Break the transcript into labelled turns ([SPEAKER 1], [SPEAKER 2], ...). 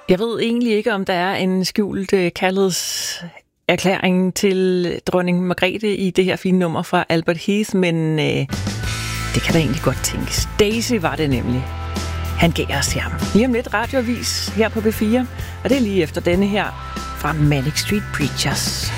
[SPEAKER 1] Jeg ved egentlig ikke, om der er en skjult kærlighedserklæring til dronning Margrethe i det her fine nummer fra Albert Heath, men det kan da egentlig godt tænkes. Daisy var det nemlig. Han gav os til ham. Lige om lidt radioavis her på B4, og det er lige efter denne her fra Manic Street Preachers.